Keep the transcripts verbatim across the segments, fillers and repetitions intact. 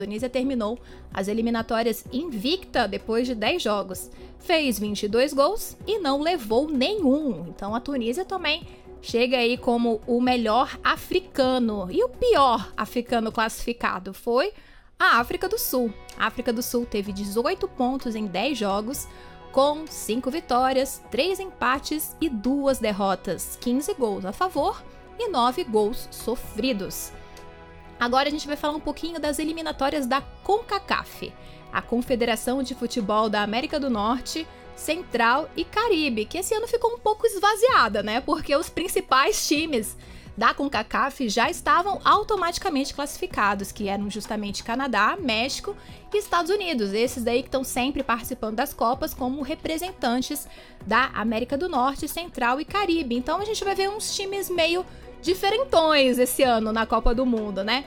Tunísia terminou as eliminatórias invicta depois de dez jogos. Fez vinte e dois gols e não levou nenhum. Então a Tunísia também chega aí como o melhor africano. E o pior africano classificado foi a África do Sul. A África do Sul teve dezoito pontos em dez jogos, com cinco vitórias, três empates e duas derrotas. quinze gols a favor e nove gols sofridos. Agora a gente vai falar um pouquinho das eliminatórias da CONCACAF, a Confederação de Futebol da América do Norte, Central e Caribe, que esse ano ficou um pouco esvaziada, né? Porque os principais times da CONCACAF já estavam automaticamente classificados, que eram justamente Canadá, México e Estados Unidos. Esses daí que estão sempre participando das Copas como representantes da América do Norte, Central e Caribe. Então a gente vai ver uns times meio diferentões esse ano na Copa do Mundo, né?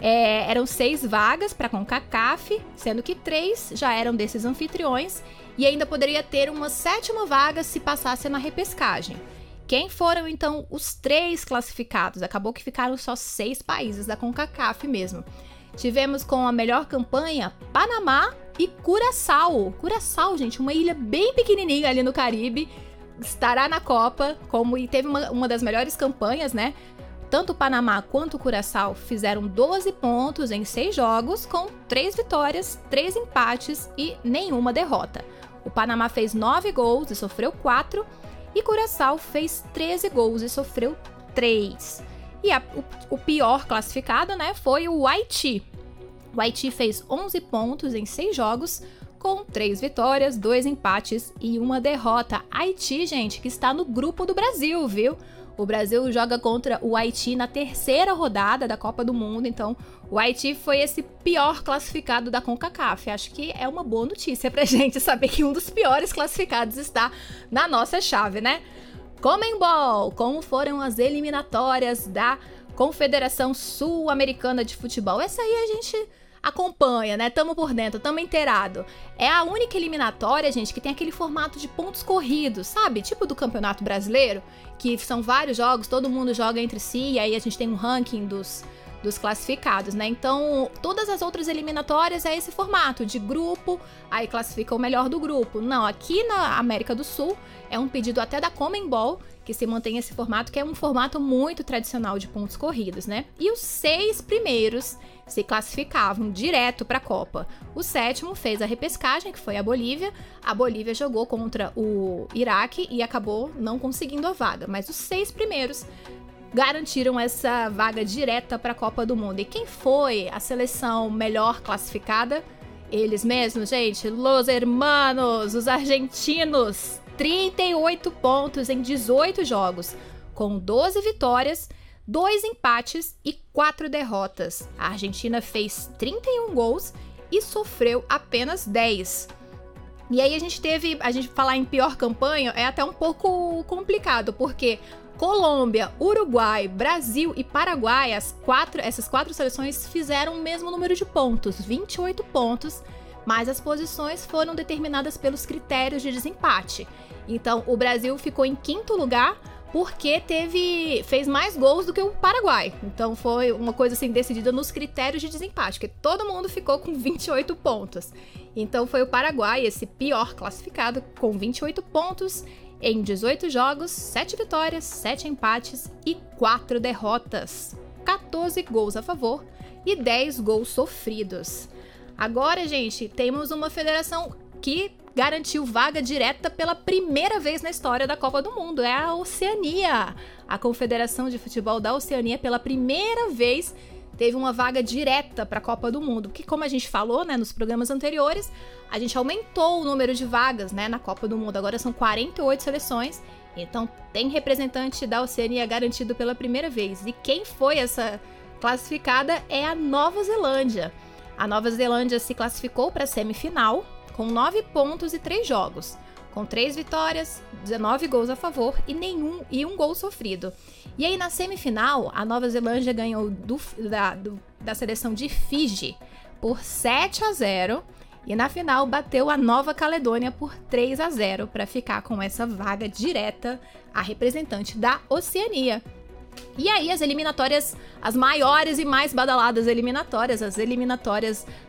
É, eram seis vagas para a CONCACAF, sendo que três já eram desses anfitriões e ainda poderia ter uma sétima vaga se passasse na repescagem. Quem foram, então, os três classificados? Acabou que ficaram só seis países da CONCACAF mesmo. Tivemos com a melhor campanha Panamá e Curaçao. Curaçao, gente, uma ilha bem pequenininha ali no Caribe, estará na Copa, como e teve uma, uma das melhores campanhas, né? Tanto o Panamá quanto o Curaçao fizeram doze pontos em seis jogos, com três vitórias, três empates e nenhuma derrota. O Panamá fez nove gols e sofreu quatro, e Curaçao fez treze gols e sofreu três. E a, o, o pior classificado, né, foi o Haiti. O Haiti fez onze pontos em seis jogos, com três vitórias, dois empates e uma derrota. Haiti, gente, que está no grupo do Brasil, viu? O Brasil joga contra o Haiti na terceira rodada da Copa do Mundo, então o Haiti foi esse pior classificado da CONCACAF. Acho que é uma boa notícia pra gente saber que um dos piores classificados está na nossa chave, né? Conmebol, como foram as eliminatórias da Confederação Sul-Americana de Futebol? Essa aí a gente acompanha, né? Tamo por dentro, tamo inteirado. É a única eliminatória, gente, que tem aquele formato de pontos corridos, sabe? Tipo do Campeonato Brasileiro, que são vários jogos, todo mundo joga entre si, e aí a gente tem um ranking dos, dos classificados, né? Então, todas as outras eliminatórias é esse formato de grupo, aí classifica o melhor do grupo. Não, aqui na América do Sul é um pedido até da Conmebol que se mantém esse formato, que é um formato muito tradicional de pontos corridos, né? E os seis primeiros se classificavam direto para a Copa. O sétimo fez a repescagem, que foi a Bolívia. A Bolívia jogou contra o Iraque e acabou não conseguindo a vaga, mas os seis primeiros garantiram essa vaga direta para a Copa do Mundo. E quem foi a seleção melhor classificada? Eles mesmos, gente, Los Hermanos, os argentinos. trinta e oito pontos em dezoito jogos, com doze vitórias, dois empates e quatro derrotas. A Argentina fez trinta e um gols e sofreu apenas dez. E aí a gente teve, a gente falar em pior campanha é até um pouco complicado, porque Colômbia, Uruguai, Brasil e Paraguai, as quatro, essas quatro seleções fizeram o mesmo número de pontos, vinte e oito pontos, mas as posições foram determinadas pelos critérios de desempate. Então, o Brasil ficou em quinto lugar porque teve, fez mais gols do que o Paraguai. Então, foi uma coisa assim decidida nos critérios de desempate, porque todo mundo ficou com vinte e oito pontos. Então, foi o Paraguai, esse pior classificado, com vinte e oito pontos em dezoito jogos, sete vitórias, sete empates e quatro derrotas. quatorze gols a favor e dez gols sofridos. Agora, gente, temos uma federação que garantiu vaga direta pela primeira vez na história da Copa do Mundo. É a Oceania. A Confederação de Futebol da Oceania, pela primeira vez, teve uma vaga direta para a Copa do Mundo. Porque, como a gente falou, né, nos programas anteriores, a gente aumentou o número de vagas, né, na Copa do Mundo. Agora são quarenta e oito seleções. Então, tem representante da Oceania garantido pela primeira vez. E quem foi essa classificada é a Nova Zelândia. A Nova Zelândia se classificou para a semifinal com nove pontos e três jogos, com três vitórias, dezenove gols a favor e nenhum e um gol sofrido. E aí na semifinal, a Nova Zelândia ganhou do, da, do, da seleção de Fiji por sete a zero e na final bateu a Nova Caledônia por três a zero para ficar com essa vaga direta a representante da Oceania. E aí as eliminatórias, as maiores e mais badaladas eliminatórias, as eliminatórias